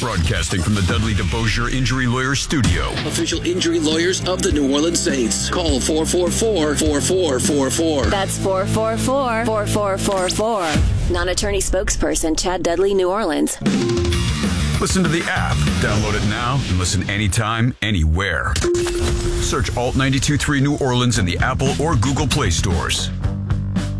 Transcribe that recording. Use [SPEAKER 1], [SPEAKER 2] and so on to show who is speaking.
[SPEAKER 1] Broadcasting from the Dudley DeBosier Injury Lawyer Studio.
[SPEAKER 2] Official injury lawyers of the New Orleans Saints. Call 444-4444.
[SPEAKER 3] That's 444-4444. Non-attorney spokesperson Chad Dudley, New Orleans.
[SPEAKER 1] Listen to the app. Download it now and listen anytime, anywhere. Search Alt 92.3 New Orleans in the Apple or Google Play stores.